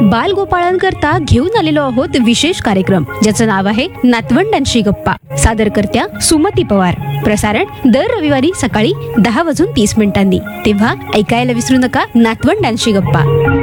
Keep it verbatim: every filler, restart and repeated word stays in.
बालगोपाळांकरता घेऊन आलेलो आहोत विशेष कार्यक्रम, ज्याचं नाव आहे नातवंडांशी गप्पा. सादरकर्त्या सुमती पवार. प्रसारण दर रविवारी सकाळी दहा वाजून तीस मिनिटांनी. तेव्हा ऐकायला विसरू नका नातवंडांशी गप्पा.